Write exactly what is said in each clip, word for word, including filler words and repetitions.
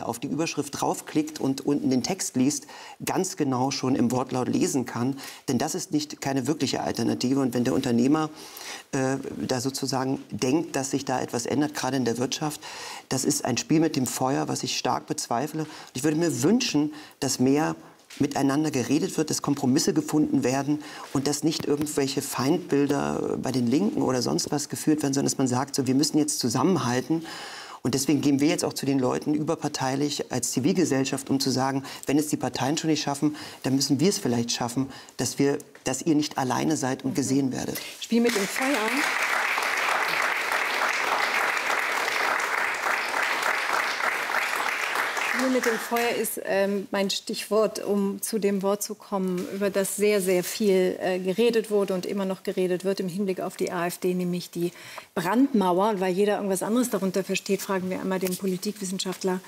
auf die Überschrift draufklickt und unten den Text liest, ganz genau schon im Wortlaut lesen kann. Denn das ist nicht keine wirkliche Alternative. Und wenn der Unternehmer äh, da sozusagen denkt, dass sich da etwas ändert, gerade in der Wirtschaft, das ist ein Spiel mit dem Feuer, was ich stark bezweifle. Und ich würde mir wünschen, dass mehr miteinander geredet wird, dass Kompromisse gefunden werden und dass nicht irgendwelche Feindbilder bei den Linken oder sonst was geführt werden, sondern dass man sagt, so, wir müssen jetzt zusammenhalten. Und deswegen gehen wir jetzt auch zu den Leuten überparteilich als Zivilgesellschaft, um zu sagen, wenn es die Parteien schon nicht schaffen, dann müssen wir es vielleicht schaffen, dass, wir, dass ihr nicht alleine seid und gesehen werdet. Spiel mit dem Feuer. Mit dem Feuer ist ähm, mein Stichwort, um zu dem Wort zu kommen, über das sehr, sehr viel äh, geredet wurde und immer noch geredet wird im Hinblick auf die AfD, nämlich die Brandmauer. Und weil jeder irgendwas anderes darunter versteht, fragen wir einmal den Politikwissenschaftler,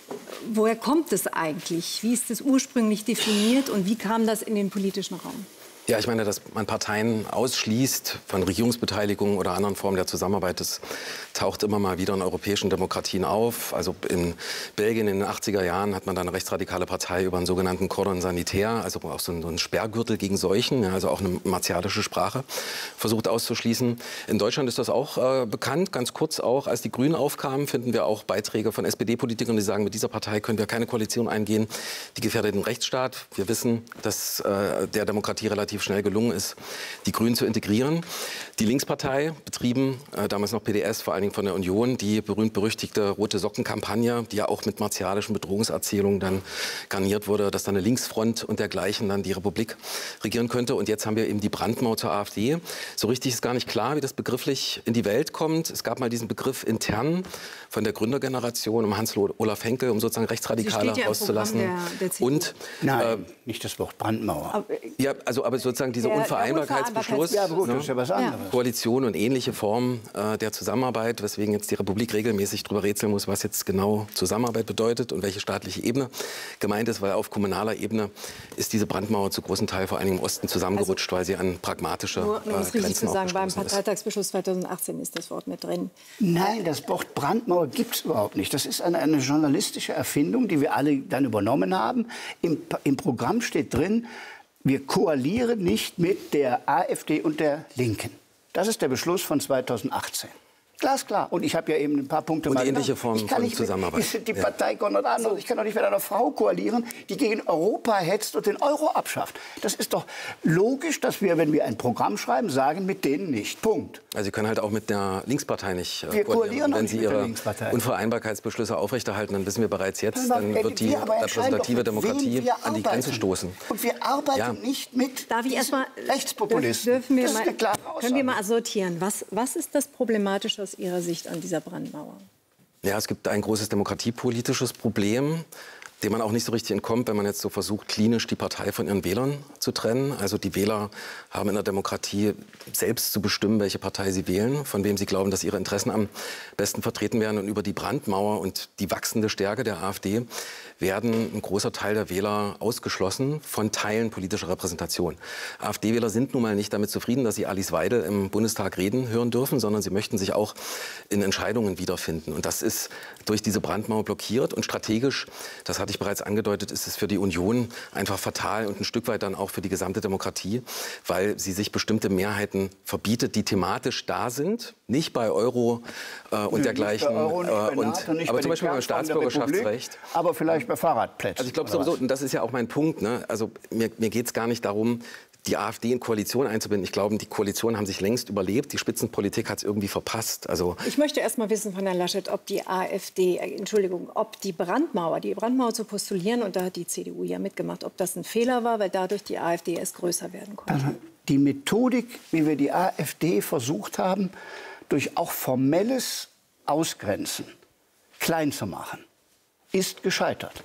woher kommt es eigentlich? Wie ist es ursprünglich definiert und wie kam das in den politischen Raum? Ja, ich meine, dass man Parteien ausschließt von Regierungsbeteiligung oder anderen Formen der Zusammenarbeit, das taucht immer mal wieder in europäischen Demokratien auf. Also in Belgien in den achtziger Jahren hat man dann eine rechtsradikale Partei über einen sogenannten Cordon sanitaire, also auch so einen Sperrgürtel gegen Seuchen, also auch eine martialische Sprache, versucht auszuschließen. In Deutschland ist das auch äh, bekannt, ganz kurz auch, als die Grünen aufkamen, finden wir auch Beiträge von S P D-Politikern, die sagen, mit dieser Partei können wir keine Koalition eingehen, die gefährdet den Rechtsstaat. Wir wissen, dass äh, der Demokratie relativ schnell gelungen ist, die Grünen zu integrieren. Die Linkspartei, betrieben, äh, damals noch P D S, vor allen Dingen von der Union, die berühmt-berüchtigte Rote-Socken-Kampagne, die ja auch mit martialischen Bedrohungserzählungen dann garniert wurde, dass dann eine Linksfront und dergleichen dann die Republik regieren könnte. Und jetzt haben wir eben die Brandmauer zur AfD. So richtig ist gar nicht klar, wie das begrifflich in die Welt kommt. Es gab mal diesen Begriff intern von der Gründergeneration um Hans-Olaf Henkel, um sozusagen Rechtsradikale ja rauszulassen. Der, der und Nein, äh, nicht das Wort Brandmauer. Aber, ja, also aber sozusagen dieser der, Unvereinbarkeitsbeschluss, der ja, gut, ne? das ist ja was anderes. Koalition und ähnliche Formen äh, der Zusammenarbeit, weswegen jetzt die Republik regelmäßig darüber rätseln muss, was jetzt genau Zusammenarbeit bedeutet und welche staatliche Ebene gemeint ist, weil auf kommunaler Ebene ist diese Brandmauer zu großen Teil vor allem im Osten zusammengerutscht, also, weil sie an pragmatische nur, nur äh, richtig Grenzen zu sagen, beim ist. Parteitagsbeschluss zweitausendachtzehn ist das Wort mit drin. Nein, das Wort Brandmauer gibt es überhaupt nicht. Das ist eine, eine journalistische Erfindung, die wir alle dann übernommen haben. Im, im Programm steht drin, wir koalieren nicht mit der AfD und der Linken. Das ist der Beschluss von zweitausendachtzehn. Glasklar. Und ich habe ja eben ein paar Punkte und mal ähnliche Formen von nicht Zusammenarbeit. Mit, die Partei Konrad Adenauer, ich kann doch nicht mit einer Frau koalieren, die gegen Europa hetzt und den Euro abschafft. Das ist doch logisch, dass wir, wenn wir ein Programm schreiben, sagen, mit denen nicht. Punkt. Also Sie können halt auch mit der Linkspartei nicht äh, wir koalieren. Wenn nicht Sie mit Ihre der Linkspartei. Unvereinbarkeitsbeschlüsse aufrechterhalten, dann wissen wir bereits jetzt, dann wird die wir aber repräsentative doch, mit Demokratie wem wir an die arbeiten. Grenze stoßen. Und wir arbeiten Ja. nicht mit Darf ich erst mal, Rechtspopulisten. Dürfen wir das ist mal, eine klare Aussage. können wir mal sortieren? Was, was ist das Problematische aus Ihrer Sicht an dieser Brandmauer? Ja, es gibt ein großes demokratiepolitisches Problem, dem man auch nicht so richtig entkommt, wenn man jetzt so versucht, klinisch die Partei von ihren Wählern zu trennen. Also die Wähler haben in der Demokratie selbst zu bestimmen, welche Partei sie wählen, von wem sie glauben, dass ihre Interessen am besten vertreten werden. Und über die Brandmauer und die wachsende Stärke der AfD werden ein großer Teil der Wähler ausgeschlossen von Teilen politischer Repräsentation. AfD-Wähler sind nun mal nicht damit zufrieden, dass sie Alice Weidel im Bundestag reden hören dürfen, sondern sie möchten sich auch in Entscheidungen wiederfinden. Und das ist durch diese Brandmauer blockiert. Und strategisch, das hatte ich bereits angedeutet, ist es für die Union einfach fatal und ein Stück weit dann auch für die gesamte Demokratie, weil sie sich bestimmte Mehrheiten verbietet, die thematisch da sind, nicht bei Euro äh, und Nö, dergleichen, nicht bei Euro, nicht bei äh, und, NATO, nicht aber bei zum Beispiel beim Staatsbürgerschaftsrecht. Aber vielleicht bei Fahrradplätzen. Also ich glaube sowieso, und das ist ja auch mein Punkt, ne? Also mir, mir geht es gar nicht darum, die AfD in Koalition einzubinden. Ich glaube, die Koalitionen haben sich längst überlebt. Die Spitzenpolitik hat es irgendwie verpasst. Also ich möchte erst mal wissen von Herrn Laschet, ob die AfD, äh, Entschuldigung, ob die Brandmauer, die Brandmauer zu postulieren, und da hat die C D U ja mitgemacht, ob das ein Fehler war, weil dadurch die AfD erst größer werden konnte. Also die Methodik, wie wir die AfD versucht haben, durch auch formelles Ausgrenzen klein zu machen, ist gescheitert.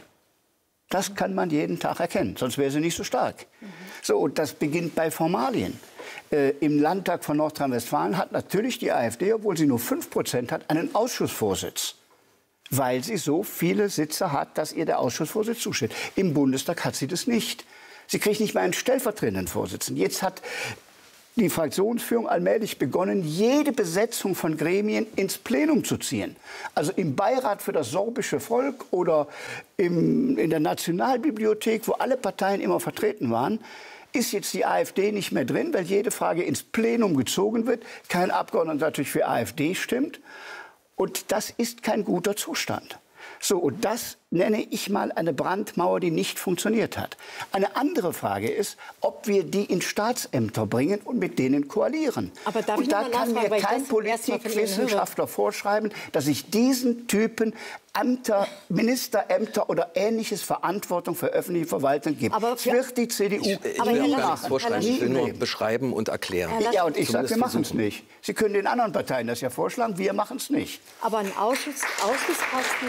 Das kann man jeden Tag erkennen, sonst wäre sie nicht so stark. Mhm. So, und das beginnt bei Formalien. Äh, Im Landtag von Nordrhein-Westfalen hat natürlich die AfD, obwohl sie nur fünf Prozent hat, einen Ausschussvorsitz. Weil sie so viele Sitze hat, dass ihr der Ausschussvorsitz zusteht. Im Bundestag hat sie das nicht. Sie kriegt nicht mal einen stellvertretenden Vorsitzenden. Jetzt hat die Fraktionsführung allmählich begonnen, jede Besetzung von Gremien ins Plenum zu ziehen. Also im Beirat für das sorbische Volk oder im, in der Nationalbibliothek, wo alle Parteien immer vertreten waren, ist jetzt die AfD nicht mehr drin, weil jede Frage ins Plenum gezogen wird. Kein Abgeordneter natürlich für AfD stimmt. Und das ist kein guter Zustand. So, und das nenne ich mal eine Brandmauer, die nicht funktioniert hat. Eine andere Frage ist, ob wir die in Staatsämter bringen und mit denen koalieren. Aber darf und ich da noch mal kann nachfragen, mir kein Politikwissenschaftler vorschreiben, dass ich diesen Typen Ämter, Ministerämter oder Ähnliches Verantwortung für öffentliche Verwaltung gibt. Aber das wird die C D U Ich, ich Aber will Herr auch gar Laschet, nichts vorschlagen, ich will nur beschreiben und erklären. Ja, und ich sage, wir machen es versuchen. nicht. Sie können den anderen Parteien das ja vorschlagen, wir machen es nicht. Aber einen Ausschuss, Ausschussposten,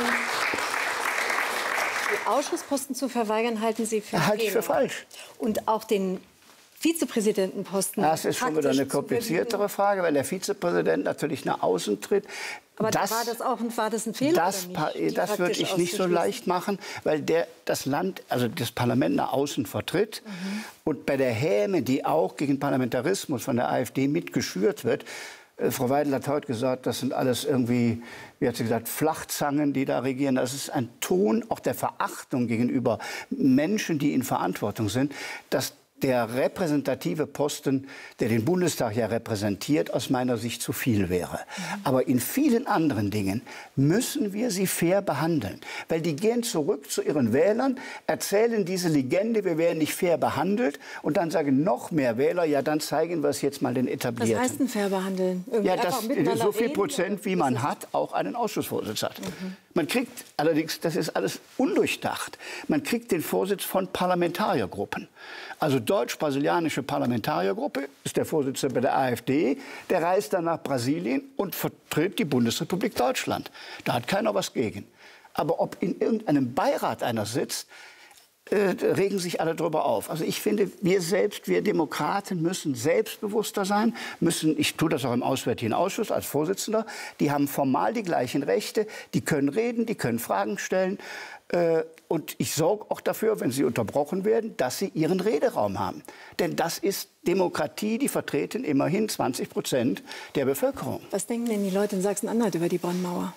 die Ausschussposten zu verweigern, halten Sie für Halte ich für falsch. Und auch den Vizepräsidentenposten. Das ist schon wieder eine kompliziertere Frage, weil der Vizepräsident natürlich nach außen tritt. Aber das, war das auch ein, war das ein Fehler? Das, oder nicht, das würde ich nicht so leicht machen, weil der das Land, also das Parlament nach außen vertritt. Mhm. Und bei der Häme, die auch gegen Parlamentarismus von der AfD mitgeschürt wird, äh, Frau Weidel hat heute gesagt, das sind alles irgendwie, wie hat sie gesagt, Flachzangen, die da regieren. Das ist ein Ton auch der Verachtung gegenüber Menschen, die in Verantwortung sind, dass der repräsentative Posten, der den Bundestag ja repräsentiert, aus meiner Sicht zu viel wäre. Aber in vielen anderen Dingen müssen wir sie fair behandeln. Weil die gehen zurück zu ihren Wählern, erzählen diese Legende, wir werden nicht fair behandelt. Und dann sagen noch mehr Wähler, ja, dann zeigen wir es jetzt mal den Etablierten. Was heißt denn fair behandeln? Irgendwie ja, dass so viel Prozent, wie man hat, auch einen Ausschussvorsitz hat. Mhm. Man kriegt allerdings, das ist alles undurchdacht, man kriegt den Vorsitz von Parlamentariergruppen. Also deutsch-brasilianische Parlamentariergruppe ist der Vorsitzende bei der AfD, der reist dann nach Brasilien und vertritt die Bundesrepublik Deutschland. Da hat keiner was gegen. Aber ob in irgendeinem Beirat einer sitzt, äh, regen sich alle darüber auf. Also ich finde, wir selbst, wir Demokraten müssen selbstbewusster sein, müssen, ich tue das auch im Auswärtigen Ausschuss als Vorsitzender, die haben formal die gleichen Rechte, die können reden, die können Fragen stellen. Äh, und ich sorge auch dafür, wenn sie unterbrochen werden, dass sie ihren Rederaum haben. Denn das ist Demokratie, die vertreten immerhin zwanzig Prozent der Bevölkerung. Was denken denn die Leute in Sachsen-Anhalt über die Brandmauer?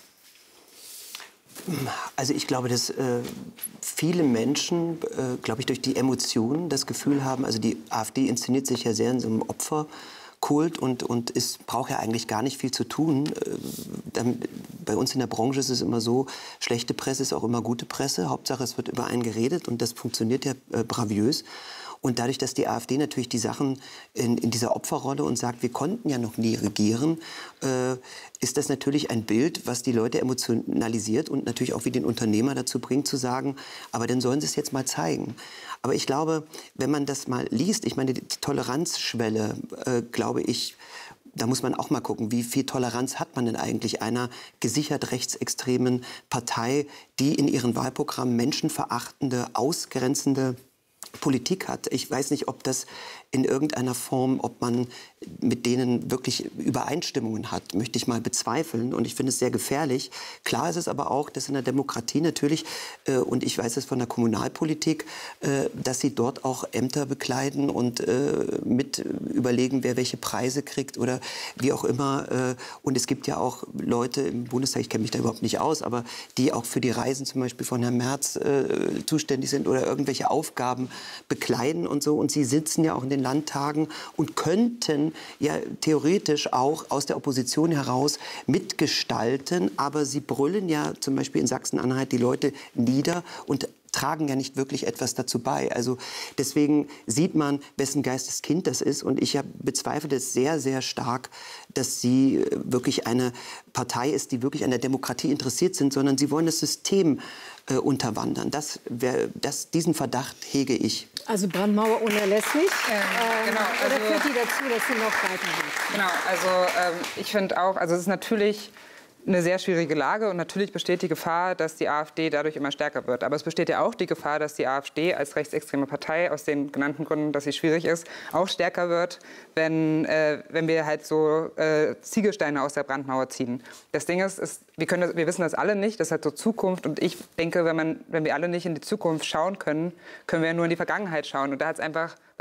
Also ich glaube, dass äh, viele Menschen, äh, glaube ich, durch die Emotionen das Gefühl haben, also die AfD inszeniert sich ja sehr in so einem Opferkult und, und es braucht ja eigentlich gar nicht viel zu tun. Äh, dann, bei uns in der Branche ist es immer so, schlechte Presse ist auch immer gute Presse. Hauptsache, es wird über einen geredet und das funktioniert ja äh, braviös. Und dadurch, dass die AfD natürlich die Sachen in, in dieser Opferrolle und sagt, wir konnten ja noch nie regieren, äh, ist das natürlich ein Bild, was die Leute emotionalisiert und natürlich auch wie den Unternehmer dazu bringt, zu sagen, aber dann sollen sie es jetzt mal zeigen. Aber ich glaube, wenn man das mal liest, ich meine, die Toleranzschwelle, äh, glaube ich, da muss man auch mal gucken, wie viel Toleranz hat man denn eigentlich einer gesichert rechtsextremen Partei, die in ihren Wahlprogrammen menschenverachtende, ausgrenzende Politik hat. Ich weiß nicht, ob das in irgendeiner Form, ob man mit denen wirklich Übereinstimmungen hat, möchte ich mal bezweifeln. Und ich finde es sehr gefährlich. Klar ist es aber auch, dass in der Demokratie natürlich, äh, und ich weiß es von der Kommunalpolitik, äh, dass sie dort auch Ämter bekleiden und äh, mit überlegen, wer welche Preise kriegt oder wie auch immer. Äh, und es gibt ja auch Leute im Bundestag, ich kenne mich da überhaupt nicht aus, aber die auch für die Reisen zum Beispiel von Herrn Merz äh, zuständig sind oder irgendwelche Aufgaben bekleiden und so. Und sie sitzen ja auch in den Landtagen und könnten ja theoretisch auch aus der Opposition heraus mitgestalten. Aber sie brüllen ja zum Beispiel in Sachsen-Anhalt die Leute nieder und tragen ja nicht wirklich etwas dazu bei. Also deswegen sieht man, wessen Geisteskind das ist. Und ich bezweifle es sehr, sehr stark, dass sie wirklich eine Partei ist, die wirklich an der Demokratie interessiert sind, sondern sie wollen das System äh, unterwandern. Das wär, das, diesen Verdacht hege ich. Also Brandmauer unerlässlich. Ähm, ähm, genau, oder also, führt die dazu, dass sie noch weitergeht? Genau, also ähm, ich finde auch, also es ist natürlich eine sehr schwierige Lage und natürlich besteht die Gefahr, dass die AfD dadurch immer stärker wird. Aber es besteht ja auch die Gefahr, dass die AfD als rechtsextreme Partei, aus den genannten Gründen, dass sie schwierig ist, auch stärker wird, wenn, äh, wenn wir halt so äh, Ziegelsteine aus der Brandmauer ziehen. Das Ding ist, ist wir, können das, wir wissen das alle nicht, das hat so Zukunft. Und ich denke, wenn, man, wenn wir alle nicht in die Zukunft schauen können, können wir ja nur in die Vergangenheit schauen. Und da hat es einfach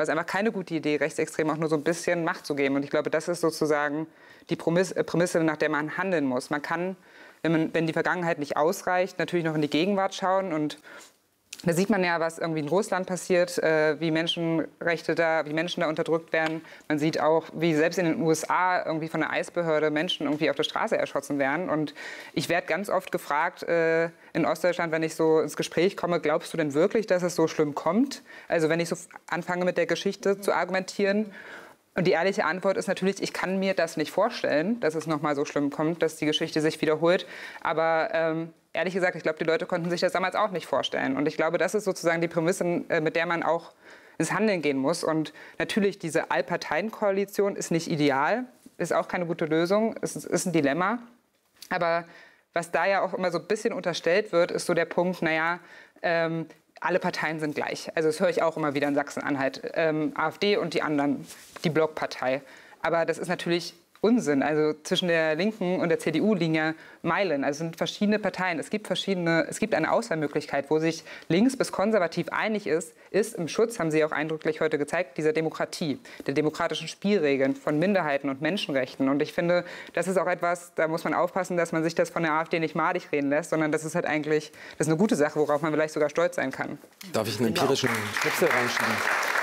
war es einfach keine gute Idee, Rechtsextremen auch nur so ein bisschen Macht zu geben. Und ich glaube, das ist sozusagen die Prämisse, nach der man handeln muss. Man kann, wenn, man, wenn die Vergangenheit nicht ausreicht, natürlich noch in die Gegenwart schauen. Und da sieht man ja, was irgendwie in Russland passiert, äh, wie Menschenrechte da, wie Menschen da unterdrückt werden. Man sieht auch, wie selbst in den U S A irgendwie von der Eisbehörde Menschen irgendwie auf der Straße erschossen werden. Und ich werde ganz oft gefragt äh, in Ostdeutschland, wenn ich so ins Gespräch komme, glaubst du denn wirklich, dass es so schlimm kommt? Also wenn ich so anfange mit der Geschichte zu argumentieren. Und die ehrliche Antwort ist natürlich, ich kann mir das nicht vorstellen, dass es noch mal so schlimm kommt, dass die Geschichte sich wiederholt. Aber ähm, ehrlich gesagt, ich glaube, die Leute konnten sich das damals auch nicht vorstellen. Und ich glaube, das ist sozusagen die Prämisse, mit der man auch ins Handeln gehen muss. Und natürlich, diese Allparteienkoalition ist nicht ideal, ist auch keine gute Lösung, es ist ein Dilemma. Aber was da ja auch immer so ein bisschen unterstellt wird, ist so der Punkt, naja, ähm, alle Parteien sind gleich. Also das höre ich auch immer wieder in Sachsen-Anhalt. Ähm, AfD und die anderen, die Blockpartei. Aber das ist natürlich Unsinn. Also zwischen der Linken und der C D U liegen ja Meilen. Also es sind verschiedene Parteien. Es gibt verschiedene, es gibt eine Auswahlmöglichkeit, wo sich links bis konservativ einig ist, ist im Schutz, haben Sie auch eindrücklich heute gezeigt, dieser Demokratie, der demokratischen Spielregeln von Minderheiten und Menschenrechten. Und ich finde, das ist auch etwas, da muss man aufpassen, dass man sich das von der AfD nicht madig reden lässt, sondern das ist halt eigentlich, das ist eine gute Sache, worauf man vielleicht sogar stolz sein kann. Darf ich einen empirischen Schnipsel reinschieben?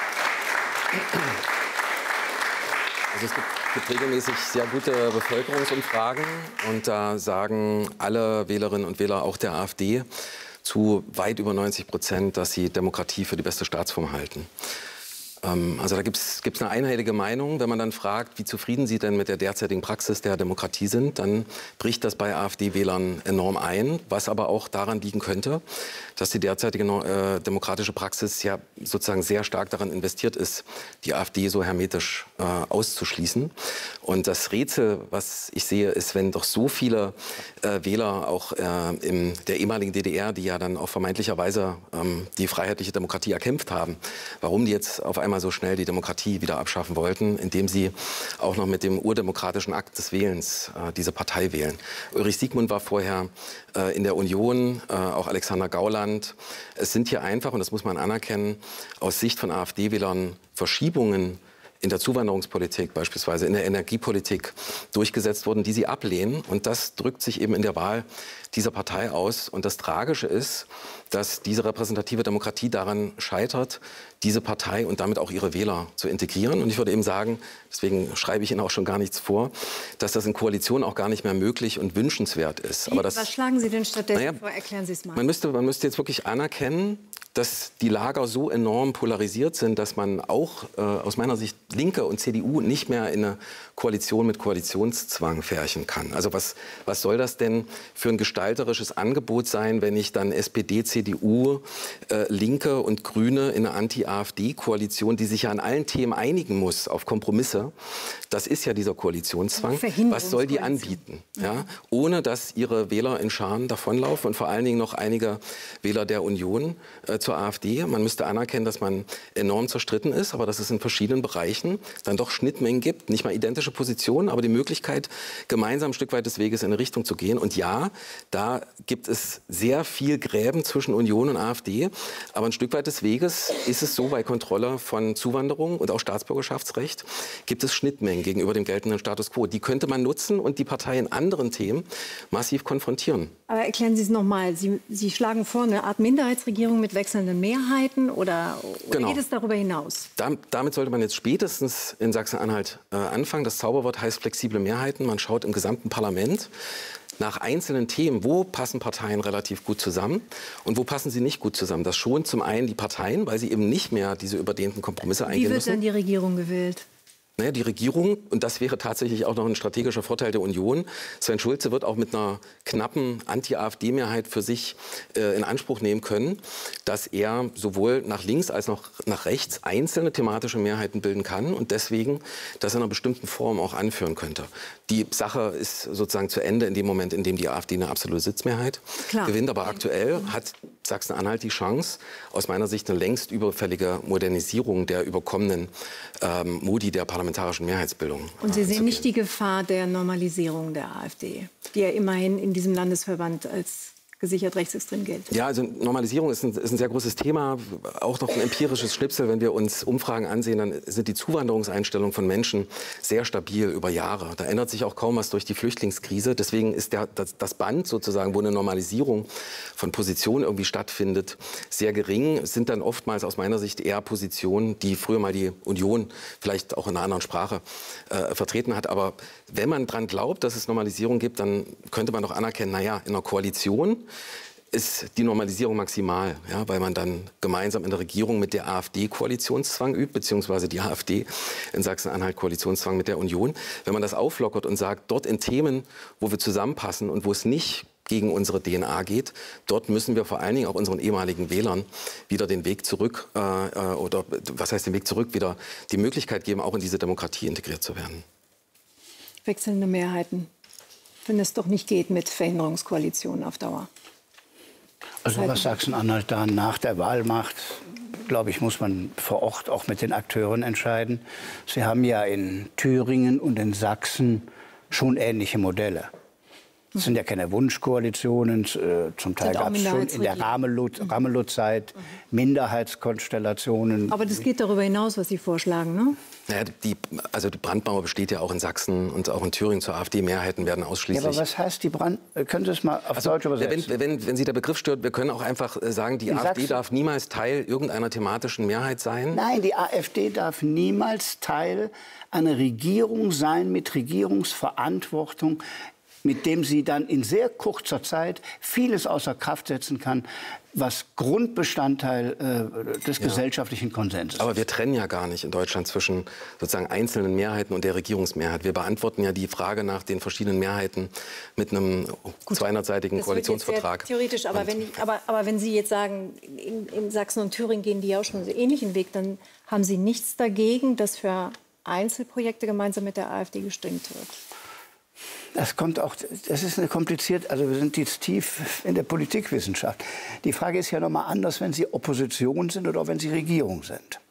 Also es gibt, gibt regelmäßig sehr gute Bevölkerungsumfragen und da sagen alle Wählerinnen und Wähler, auch der AfD, zu weit über neunzig Prozent, dass sie Demokratie für die beste Staatsform halten. Ähm, also da gibt es eine einhellige Meinung. Wenn man dann fragt, wie zufrieden sie denn mit der derzeitigen Praxis der Demokratie sind, dann bricht das bei AfD-Wählern enorm ein, was aber auch daran liegen könnte, dass die derzeitige äh, demokratische Praxis ja sozusagen sehr stark daran investiert ist, die AfD so hermetisch äh, auszuschließen. Und das Rätsel, was ich sehe, ist, wenn doch so viele äh, Wähler auch äh, in der ehemaligen D D R, die ja dann auch vermeintlicherweise ähm, die freiheitliche Demokratie erkämpft haben, warum die jetzt auf einmal so schnell die Demokratie wieder abschaffen wollten, indem sie auch noch mit dem urdemokratischen Akt des Wählens äh, diese Partei wählen. Ulrich Siegmund war vorher äh, in der Union, äh, auch Alexander Gauland. Es sind hier einfach, und das muss man anerkennen, aus Sicht von AfD-Wählern Verschiebungen in der Zuwanderungspolitik, beispielsweise in der Energiepolitik durchgesetzt wurden, die sie ablehnen. Und das drückt sich eben in der Wahl dieser Partei aus. Und das Tragische ist, dass diese repräsentative Demokratie daran scheitert, diese Partei und damit auch ihre Wähler zu integrieren. Und ich würde eben sagen, deswegen schreibe ich Ihnen auch schon gar nichts vor, dass das in Koalition auch gar nicht mehr möglich und wünschenswert ist. Aber das, was schlagen Sie denn stattdessen naja, vor? Erklären Sie es mal. Man müsste, man müsste jetzt wirklich anerkennen, dass die Lager so enorm polarisiert sind, dass man auch äh, aus meiner Sicht Linke und C D U nicht mehr in eine Koalition mit Koalitionszwang färchen kann. Also was, was soll das denn für ein gestalterisches Angebot sein, wenn ich dann S P D, C D U, äh, Linke und Grüne in eine Anti-AfD-Koalition, die sich ja an allen Themen einigen muss, auf Kompromisse, das ist ja dieser Koalitionszwang. Was soll die anbieten? Ja? Ohne dass ihre Wähler in Scharen davonlaufen und vor allen Dingen noch einige Wähler der Union äh, zur AfD. Man müsste anerkennen, dass man enorm zerstritten ist, aber dass es in verschiedenen Bereichen dann doch Schnittmengen gibt. Nicht mal identische Positionen, aber die Möglichkeit, gemeinsam ein Stück weit des Weges in eine Richtung zu gehen. Und ja, da gibt es sehr viel Gräben zwischen Union und AfD. Aber ein Stück weit des Weges ist es so, bei Kontrolle von Zuwanderung und auch Staatsbürgerschaftsrecht gibt es Schnittmengen gegenüber dem geltenden Status quo. Die könnte man nutzen und die Partei in anderen Themen massiv konfrontieren. Aber erklären Sie es noch mal. Sie, Sie schlagen vor, eine Art Minderheitsregierung mit wechselnden Mehrheiten oder, oder genau. geht es darüber hinaus? Da, damit sollte man jetzt spätestens in Sachsen-Anhalt äh, anfangen. Das Zauberwort heißt flexible Mehrheiten. Man schaut im gesamten Parlament nach einzelnen Themen, wo passen Parteien relativ gut zusammen und wo passen sie nicht gut zusammen. Das schont zum einen die Parteien, weil sie eben nicht mehr diese überdehnten Kompromisse eingehen müssen. Wie wird dann die Regierung gewählt? Naja, die Regierung, und das wäre tatsächlich auch noch ein strategischer Vorteil der Union, Sven Schulze wird auch mit einer knappen Anti-AfD-Mehrheit für sich äh, in Anspruch nehmen können, dass er sowohl nach links als auch nach rechts einzelne thematische Mehrheiten bilden kann und deswegen das in einer bestimmten Form auch anführen könnte. Die Sache ist sozusagen zu Ende in dem Moment, in dem die AfD eine absolute Sitzmehrheit Klar. gewinnt. Aber aktuell hat Sachsen-Anhalt die Chance, aus meiner Sicht eine längst überfällige Modernisierung der überkommenen ähm, Modi der parlamentarischen Mehrheitsbildung. Und Sie sehen nicht die Gefahr der Normalisierung der AfD, die ja immerhin in diesem Landesverband als gesichert rechtsextrem gilt. Ja, also Normalisierung ist ein, ist ein sehr großes Thema, auch noch ein empirisches Schnipsel. Wenn wir uns Umfragen ansehen, dann sind die Zuwanderungseinstellungen von Menschen sehr stabil über Jahre. Da ändert sich auch kaum was durch die Flüchtlingskrise. Deswegen ist der, das, das Band sozusagen, wo eine Normalisierung von Positionen irgendwie stattfindet, sehr gering. Es sind dann oftmals aus meiner Sicht eher Positionen, die früher mal die Union vielleicht auch in einer anderen Sprache äh, vertreten hat. Aber wenn man daran glaubt, dass es Normalisierung gibt, dann könnte man doch anerkennen, naja, in einer Koalition ist die Normalisierung maximal, ja, weil man dann gemeinsam in der Regierung mit der AfD Koalitionszwang übt, beziehungsweise die AfD in Sachsen-Anhalt Koalitionszwang mit der Union. Wenn man das auflockert und sagt, dort in Themen, wo wir zusammenpassen und wo es nicht gegen unsere D N A geht, dort müssen wir vor allen Dingen auch unseren ehemaligen Wählern wieder den Weg zurück, äh, oder was heißt den Weg zurück, wieder die Möglichkeit geben, auch in diese Demokratie integriert zu werden. Wechselnde Mehrheiten, wenn es doch nicht geht mit Verhinderungskoalitionen auf Dauer. Also was Sachsen-Anhalt da nach der Wahl macht, glaube ich, muss man vor Ort auch mit den Akteuren entscheiden. Sie haben ja in Thüringen und in Sachsen schon ähnliche Modelle. Das sind ja keine Wunschkoalitionen, äh, zum Teil gab es schon in der Ramelow-Zeit mhm. Minderheitskonstellationen. Aber das geht darüber hinaus, was Sie vorschlagen, ne? Naja, die, also die Brandmauer besteht ja auch in Sachsen und auch in Thüringen zur AfD. Mehrheiten werden ausschließlich... Ja, aber was heißt die Brand... Können Sie es mal auf also, Deutsch übersetzen? Wenn, wenn, wenn Sie der Begriff stört, wir können auch einfach sagen, die in AfD Sachsen darf niemals Teil irgendeiner thematischen Mehrheit sein. Nein, die AfD darf niemals Teil einer Regierung sein mit Regierungsverantwortung, mit dem sie dann in sehr kurzer Zeit vieles außer Kraft setzen kann, was Grundbestandteil äh, des ja. gesellschaftlichen Konsenses ist. Aber wir trennen ja gar nicht in Deutschland zwischen sozusagen einzelnen Mehrheiten und der Regierungsmehrheit. Wir beantworten ja die Frage nach den verschiedenen Mehrheiten mit einem zweihundertseitigen Koalitionsvertrag. Theoretisch, aber wenn, ich, aber, aber wenn Sie jetzt sagen, in, in Sachsen und Thüringen gehen die ja auch schon einen ähnlichen Weg, dann haben Sie nichts dagegen, dass für Einzelprojekte gemeinsam mit der AfD gestimmt wird? Das kommt auch, das ist eine komplizierte, also wir sind jetzt tief in der Politikwissenschaft. Die Frage ist ja noch mal anders, wenn Sie Opposition sind oder wenn Sie Regierung sind.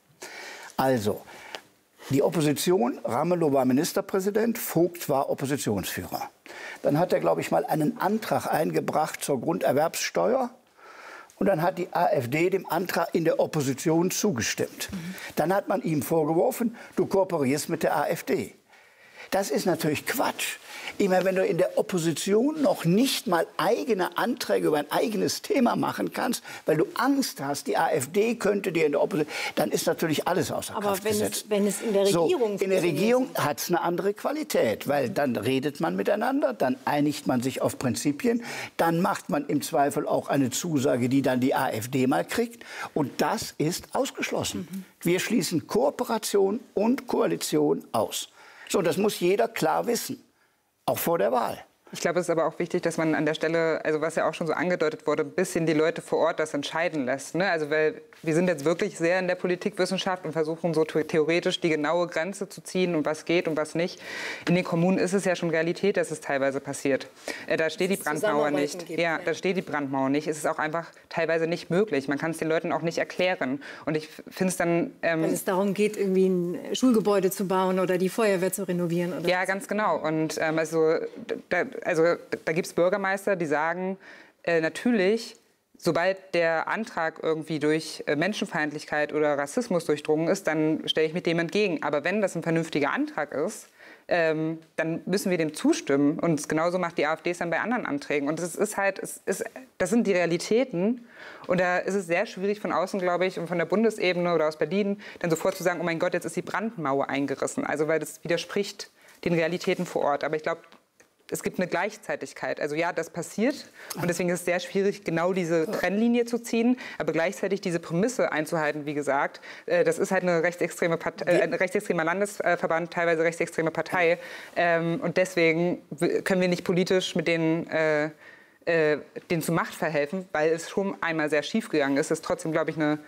Also, die Opposition, Ramelow war Ministerpräsident, Vogt war Oppositionsführer. Dann hat er, glaube ich, mal einen Antrag eingebracht zur Grunderwerbssteuer. Und dann hat die AfD dem Antrag in der Opposition zugestimmt. Mhm. Dann hat man ihm vorgeworfen, du kooperierst mit der AfD. Das ist natürlich Quatsch. Immer wenn du in der Opposition noch nicht mal eigene Anträge über ein eigenes Thema machen kannst, weil du Angst hast, die AfD könnte dir in der Opposition, dann ist natürlich alles außer Aber Kraft wenn gesetzt. Es, wenn es in der Regierung so, in der Regierung hat es eine andere Qualität, weil dann redet man miteinander, dann einigt man sich auf Prinzipien, dann macht man im Zweifel auch eine Zusage, die dann die AfD mal kriegt. Und das ist ausgeschlossen. Mhm. Wir schließen Kooperation und Koalition aus. So, das muss jeder klar wissen, auch vor der Wahl. Ich glaube, es ist aber auch wichtig, dass man an der Stelle, also was ja auch schon so angedeutet wurde, ein bisschen die Leute vor Ort das entscheiden lässt. Ne? Also weil wir sind jetzt wirklich sehr in der Politikwissenschaft und versuchen so theoretisch die genaue Grenze zu ziehen und was geht und was nicht. In den Kommunen ist es ja schon Realität, dass es teilweise passiert. Äh, da steht die Brandmauer nicht. Gibt, ja, ja, da steht die Brandmauer nicht. Es ist auch einfach teilweise nicht möglich. Man kann es den Leuten auch nicht erklären. Und ich finde es dann... Ähm, Wenn es darum geht, irgendwie ein Schulgebäude zu bauen oder die Feuerwehr zu renovieren. Oder ja, ganz genau. Und ähm, also... Da, Also da gibt es Bürgermeister, die sagen, äh, natürlich, sobald der Antrag irgendwie durch äh, Menschenfeindlichkeit oder Rassismus durchdrungen ist, dann stelle ich mich dem entgegen. Aber wenn das ein vernünftiger Antrag ist, ähm, dann müssen wir dem zustimmen. Und genauso macht die AfD es dann bei anderen Anträgen. Und es ist halt, es ist, das sind die Realitäten. Und da ist es sehr schwierig von außen, glaube ich, und von der Bundesebene oder aus Berlin, dann sofort zu sagen, oh mein Gott, jetzt ist die Brandmauer eingerissen. Also weil das widerspricht den Realitäten vor Ort. Aber ich glaube, es gibt eine Gleichzeitigkeit. Also ja, das passiert und deswegen ist es sehr schwierig, genau diese Trennlinie zu ziehen, aber gleichzeitig diese Prämisse einzuhalten, wie gesagt. Das ist halt eine rechtsextreme Partei, äh, ein rechtsextremer Landesverband, teilweise rechtsextreme Partei. Ähm, und deswegen können wir nicht politisch mit denen, äh, äh, denen zur Macht verhelfen, weil es schon einmal sehr schief gegangen ist. Das ist trotzdem, glaube ich, eine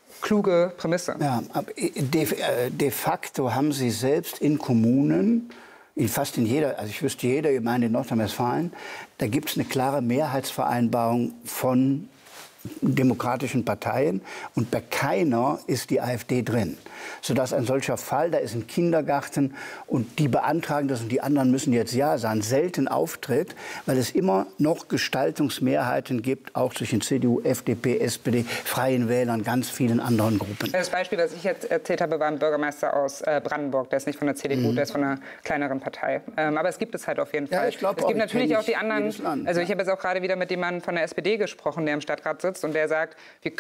kluge Prämisse. Ja, aber de, de facto haben Sie selbst in Kommunen, in fast in jeder, also ich wüsste jeder Gemeinde in Nordrhein-Westfalen, da gibt es eine klare Mehrheitsvereinbarung von demokratischen Parteien und bei keiner ist die AfD drin. Sodass ein solcher Fall, da ist ein Kindergarten und die beantragen das und die anderen müssen jetzt Ja sagen, selten auftritt, weil es immer noch Gestaltungsmehrheiten gibt, auch zwischen C D U, F D P, S P D, Freien Wählern, ganz vielen anderen Gruppen. Das Beispiel, was ich jetzt erzählt habe, war ein Bürgermeister aus äh, Brandenburg. Der ist nicht von der C D U, mhm. der ist von einer kleineren Partei. Ähm, aber es gibt es halt auf jeden Fall. Ja, ich glaub, es gibt auch, natürlich auch die anderen. Land, also ja. ich habe jetzt auch gerade wieder mit jemandem von der S P D gesprochen, der im Stadtrat sitzt und der sagt, wir